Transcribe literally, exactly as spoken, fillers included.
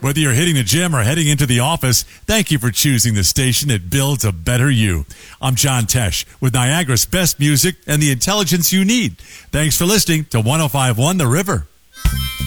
Whether you're hitting the gym or heading into the office, thank you for choosing the station that builds a better you. I'm John Tesh with Niagara's best music and the intelligence you need. Thanks for listening to one oh five point one The River.